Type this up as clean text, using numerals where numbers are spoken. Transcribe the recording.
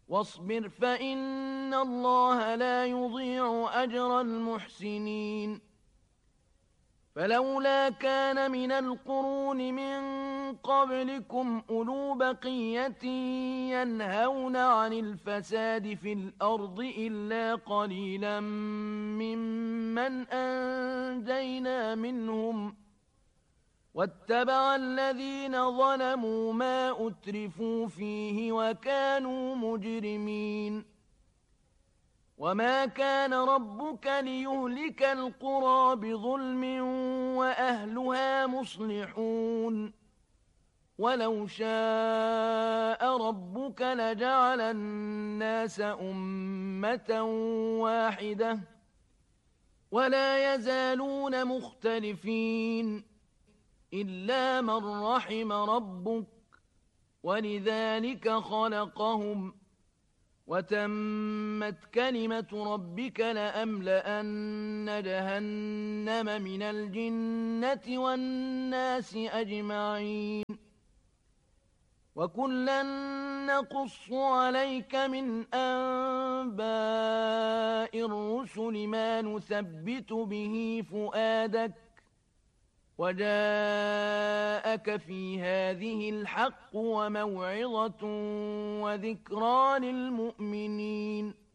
واصبر فإن الله لا يضيع أجر المحسنين فلولا كان من القرون من قبلكم أولو بقية ينهون عن الفساد في الأرض إلا قليلا ممن أنجينا منهم واتبع الذين ظلموا ما أترفوا فيه وكانوا مجرمين وما كان ربك ليهلك القرى بظلم وأهلها مصلحون ولو شاء ربك لجعل الناس أمة واحدة ولا يزالون مختلفين إلا من رحم ربك ولذلك خلقهم وتمت كلمة ربك لأملأن جهنم من الجنة والناس أجمعين وكلا نقص عليك من أنباء الرسل ما نثبت به فؤادك وجاءك في هذه الحق وموعظة وذكرى للمؤمنين